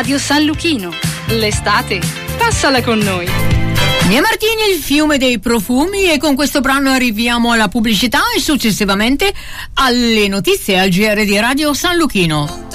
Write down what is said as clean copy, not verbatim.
Radio San Luchino. L'estate, passala con noi. Nia Martini, il fiume dei profumi, e con questo brano arriviamo alla pubblicità e successivamente alle notizie al GR di Radio San Luchino.